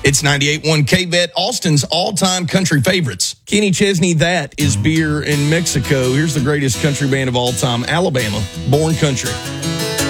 It's 98.1 KVET, Austin's all-time country favorites. Kenny Chesney, that is beer in Mexico. Here's the greatest country band of all time, Alabama, Born Country.